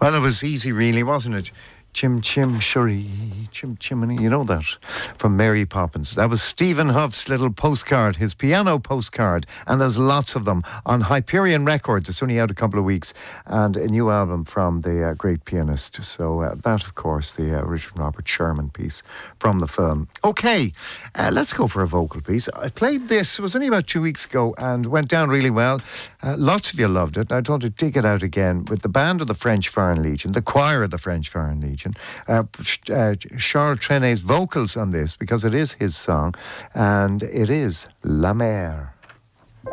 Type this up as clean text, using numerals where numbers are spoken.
Well, it was easy, really, wasn't it? Chim Chim Sherry, Chim Chimney, you know that, from Mary Poppins. That was Stephen Huff's little postcard, his piano postcard, and there's lots of them on Hyperion Records. It's only out a couple of weeks, and a new album from the great pianist. So that, of course, the Richard Robert Sherman piece from the film. Okay, let's go for a vocal piece. I played this, it was only about 2 weeks ago, and went down really well. Lots of you loved it. I told you to dig it out again with the band of the French Foreign Legion, the choir of the French Foreign Legion. Charles Trené's vocals on this, because it is his song, and it is La Mer.